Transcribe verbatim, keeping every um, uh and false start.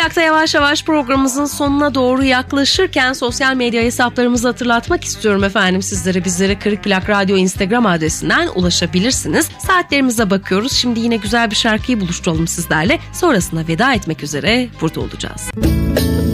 Plak'ta yavaş yavaş programımızın sonuna doğru yaklaşırken sosyal medya hesaplarımızı hatırlatmak istiyorum efendim sizlere. Bizlere Kırık Plak Radyo Instagram adresinden ulaşabilirsiniz. Saatlerimize bakıyoruz. Şimdi yine güzel bir şarkıyı buluşturalım sizlerle. Sonrasında veda etmek üzere burada olacağız.